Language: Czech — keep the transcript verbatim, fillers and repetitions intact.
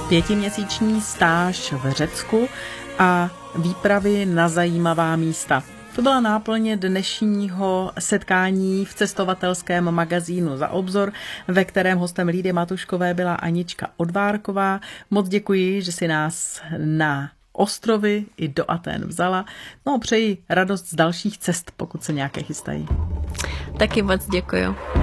pětiměsíční stáž v Řecku a výpravy na zajímavá místa. To byla náplň dnešního setkání v cestovatelském magazínu Za obzor, ve kterém hostem Lídy Matuškové byla Anička Odvárková. Moc děkuji, že si nás na ostrovy i do Athén vzala. No, přeji radost z dalších cest, pokud se nějaké chystají. Taky moc děkuju.